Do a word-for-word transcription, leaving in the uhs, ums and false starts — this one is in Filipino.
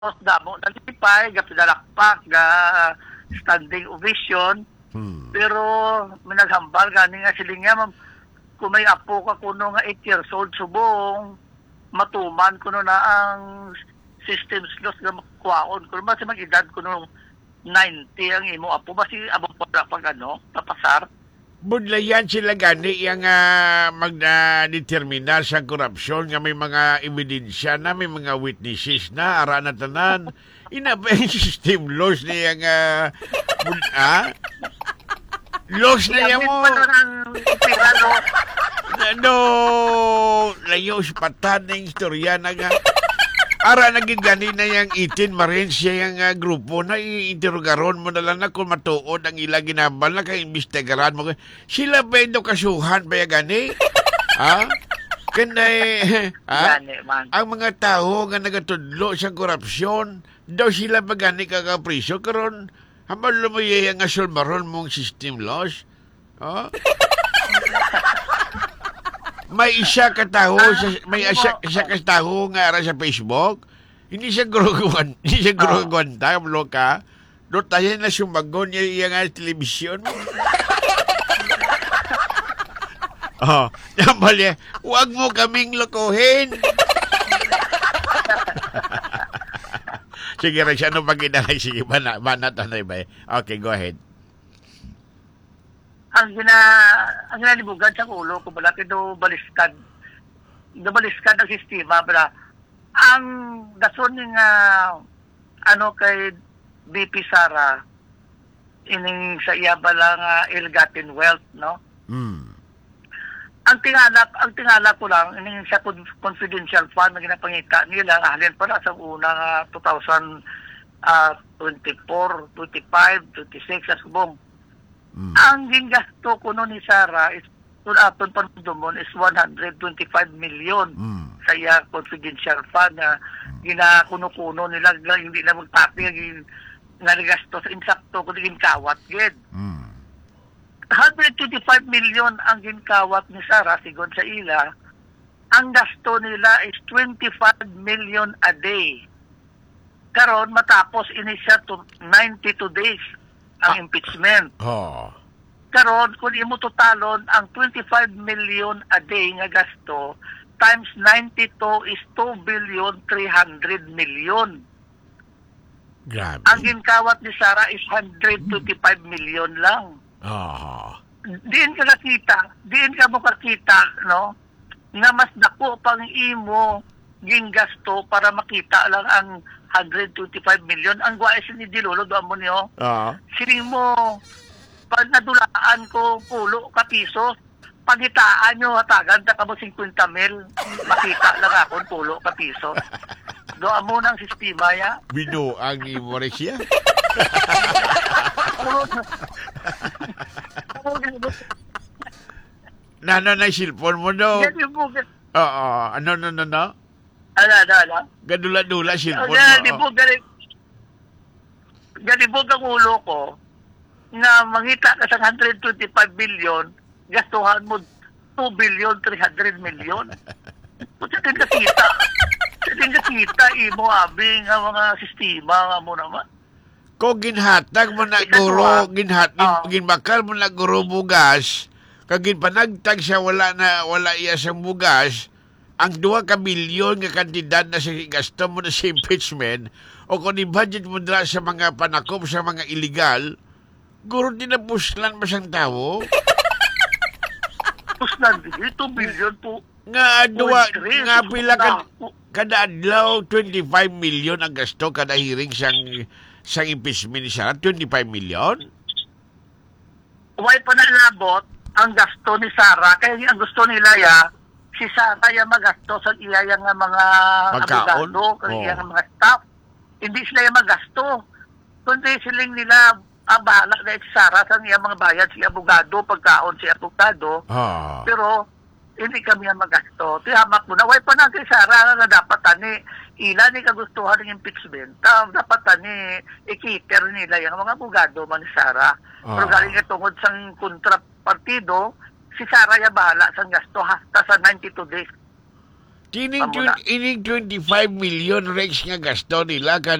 damo nalipay, ga pinalakpak, ga standing ovation. Hmm. Pero minaghambal gani nga sila nga, ma'am, kung may apo ka kuno nga eight years old, subong matuman kuno na ang system slots nga makwaon. Kung ba si mag-edad kuno ninety ang imo apo, ba si abong pag, pag ano, tapasar? Budlayan sila gani yung uh, magna-determinar sa korupsyon nga may mga ebidensya na, may mga witnesses na, ara na tanan. Ina ba yung system laws na yung uh, bud- ah? Laws na yan mo. Pa doon ang pira, no? Ano, layo sa patan na yung istorya na nga. Ara naging gani na yung eighteen Marines siya yung uh, grupo na i-interrogaron mo na lang na kung matuod ang ilang ginambal na ka-imbestigaran mo. Sila ba yung kasuhan ba yung gani? Ha? Kanay, ha? Gani, man. Ang mga tao nga nagatudlo sa korupsyon, daw sila ba gani kagapriso karon hamal lumayay ang asulmaron mong system laws? Ha? May isa ka taho, sa, may isa, isa ka taho nga ara sa Facebook. Hindi siya guruguan, hindi siya guruguan ta, blo ka. Do tayo na sumagon niya iya nga telebisyon. Oh, namali, huwag mo kaming lokohin. Sige, Rex, ano pag inalay? Sige, banat, banat, ano ba? Okay, go ahead. Ang gina ang ginalibugan sa ulo ko bala kito baliskad do baliskad ang sistema bala ang dason nga ano kay B P Sara ining sa iya bala nga ill-gotten wealth, no? Mm. Ang tingala ang tingala ko lang ining sa confidential fund na ginapangita nila halin para sa una nga two thousand twenty-four, twenty-five, twenty-six sa subong. Mm. Ang gingasto ko no ni Sara is aton panudumon is one hundred twenty-five million mm. sa iya confidential fund na ginakuno-kuno nila hindi na magpapi nga gasto sa insakto ko digin kawat gid. Mm. one hundred twenty-five million ang ginkawat ni Sara sigon sa ila. Ang gasto nila is twenty-five million a day. Karon matapos ini siya to ninety-two days ang ah. impeachment. Oh. Karon kung imo totalon ang twenty-five million a day nga gasto times ninety-two is two billion three hundred million. Grabe. Ang ginkawat ni Sara is one hundred twenty-five million lang. Oh. Diin ka nakita, diin ka mo kakita, no? Nga mas dako pang imo gingasto para makita lang ang one hundred twenty-five million. Ang guwais ni Dilolo, doon mo niyo. Uh-huh. Siling mo, pag nadulaan ko pulo ka piso, pagitaan nyo, hatagan, taka mo fifty mil, makita lang ako, pulo ka piso. Doon mo ng sistema, ya. Bino ang imo rin siya. Nano na silpon mo do. Oo, ano, ano, ano, ano? Ala, ala, ala. Gadula-dula silpon mo. Ganibog, ganibog. Ganibog ang ulo ko na mangita ka sa one hundred twenty-five billion, gastuhan mo two billion three hundred million. Kung sa tingkakita, sa tingkakita, imo abing ang mga sistema nga mo naman. Kung ginhatag mo na guro, ginhat, uh, ginbakal mo na guro bugas, kag ginpanagtag siya wala na, wala iya sa bugas, ang duha ka bilyon nga kantidad na sa gasto mo na sa impeachment, o kung i-budget mo na sa mga panakop, sa mga illegal, guro din na puslan mo siyang tao. Puslan, two billion po. Nga, duwa, nga pila ka, kada adlaw, twenty-five million ang gasto, kada hearing siyang, siyang impeachment siya, twenty-five million? Huwag pa nalabot ang gasto ni Sara, kaya ang gusto nila ya, si Sara ya magasto sa iya yang mga abogado, kaya oh. Yang mga staff. Hindi sila yung magasto. Kundi siling nila, ang bahala na si Sara sa iya mga bayad, si abogado, pagkaon si abogado. Ah. Pero, hindi kami ang magasto. Tihamak mo na, huwag pa na si Sara na dapat tani, ila ni kagustuhan ng impeachment, dapat tani, ikiter nila yung mga abogado man ni Sara. Ah. Pero galing ka tungod sa kontrapartido, si Sara ya bahala sa gasto hasta sa ninety-two days. Kining Amo na. twen- ining twenty-five million Rex nga gasto nila